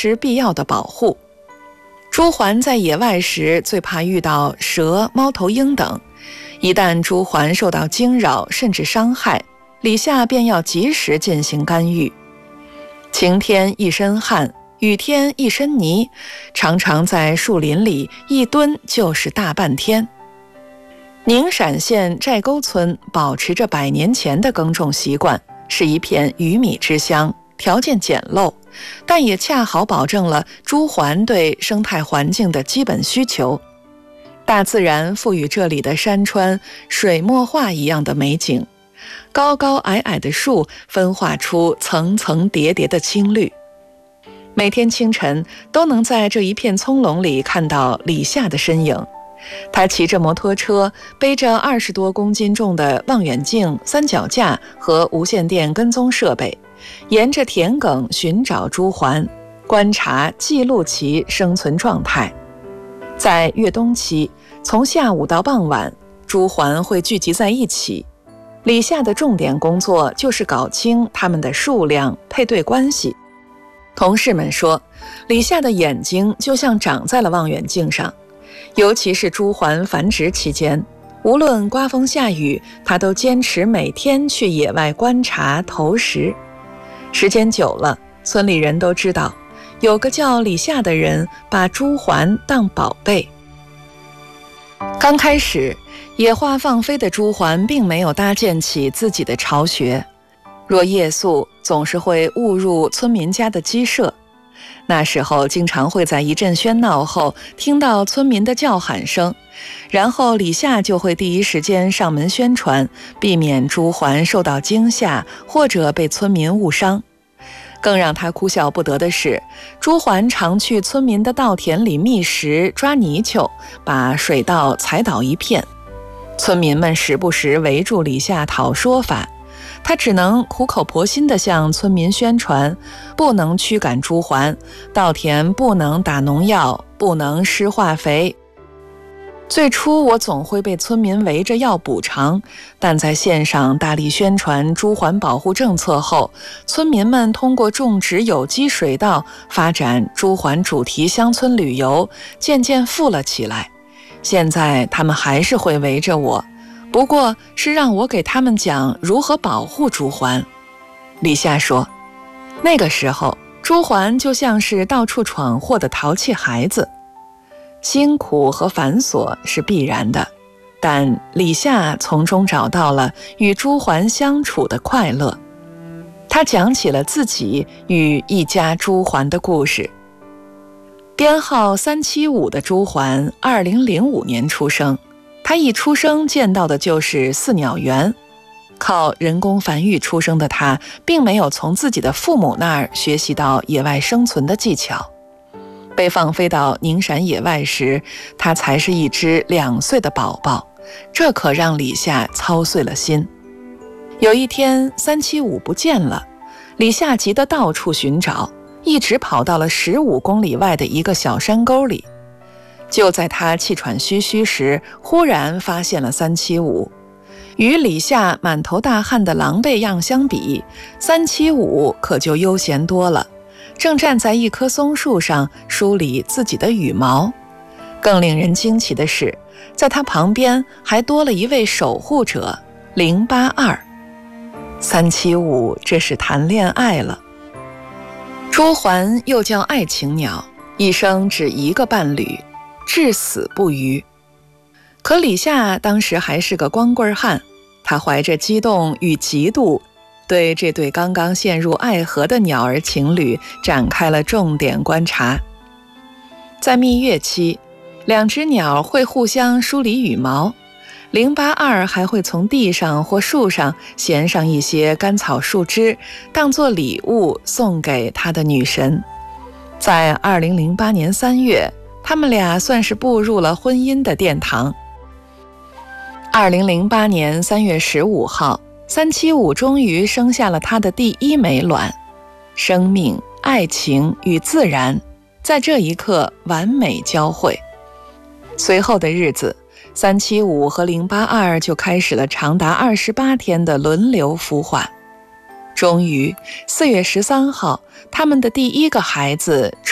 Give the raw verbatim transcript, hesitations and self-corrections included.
时必要的保护。朱鹮在野外时最怕遇到蛇、猫头鹰等，一旦朱鹮受到惊扰甚至伤害，李夏便要及时进行干预。晴天一身汗，雨天一身泥，常常在树林里一蹲就是大半天。宁陕县寨沟村保持着百年前的耕种习惯，是一片鱼米之乡，条件简陋，但也恰好保证了朱鹮对生态环境的基本需求。大自然赋予这里的山川水墨画一样的美景，高高矮矮的树分化出层层叠叠的青绿。每天清晨都能在这一片葱茏里看到李夏的身影。他骑着摩托车，背着二十多公斤重的望远镜、三脚架和无线电跟踪设备，沿着田埂寻找朱鹮，观察记录其生存状态。在越冬期，从下午到傍晚，朱鹮会聚集在一起。李夏的重点工作就是搞清它们的数量、配对关系。同事们说，李夏的眼睛就像长在了望远镜上，尤其是朱鹮繁殖期间，无论刮风下雨，他都坚持每天去野外观察投食。时间久了，村里人都知道，有个叫李夏的人把朱鹮当宝贝。刚开始，野化放飞的朱鹮并没有搭建起自己的巢穴，若夜宿，总是会误入村民家的鸡舍。那时候经常会在一阵喧闹后听到村民的叫喊声，然后李夏就会第一时间上门宣传，避免朱鹮受到惊吓或者被村民误伤。更让他哭笑不得的是，朱鹮常去村民的稻田里觅食、抓泥鳅，把水稻踩倒一片。村民们时不时围住李夏讨说法，他只能苦口婆心地向村民宣传，不能驱赶朱鹮，稻田不能打农药，不能施化肥。最初我总会被村民围着要补偿，但在线上大力宣传朱鹮保护政策后，村民们通过种植有机水稻，发展朱鹮主题乡村旅游，渐渐富了起来。现在他们还是会围着我，不过是让我给他们讲如何保护朱鹮。李夏说，那个时候朱鹮就像是到处闯祸的淘气孩子，辛苦和繁琐是必然的，但李夏从中找到了与朱鹮相处的快乐。他讲起了自己与一家朱鹮的故事。编号三七五的朱鹮二零零五年出生，他一出生见到的就是饲鸟员。靠人工繁育出生的他，并没有从自己的父母那儿学习到野外生存的技巧。被放飞到宁陕野外时，他才是一只两岁的宝宝，这可让李夏操碎了心。有一天，三七五不见了，李夏急得到处寻找，一直跑到了十五公里外的一个小山沟里。就在他气喘吁吁时，忽然发现了三七五。与李夏满头大汗的狼狈样相比，三七五可就悠闲多了，正站在一棵松树上梳理自己的羽毛。更令人惊奇的是，在他旁边还多了一位守护者零八二。三七五这是谈恋爱了。朱鹮又叫爱情鸟，一生只一个伴侣，至死不渝。可李夏当时还是个光棍汉，他怀着激动与嫉妒，对这对刚刚陷入爱河的鸟儿情侣展开了重点观察。在蜜月期，两只鸟会互相梳理羽毛，零八二还会从地上或树上衔上一些干草树枝，当作礼物送给他的女神。在二零零八年三月，他们俩算是步入了婚姻的殿堂。二零零八年三月十五号，三七五终于生下了他的第一枚卵。生命、爱情与自然在这一刻完美交汇。随后的日子，三七五和零八二就开始了长达二十八天的轮流孵化。终于，四月十三号，他们的第一个孩子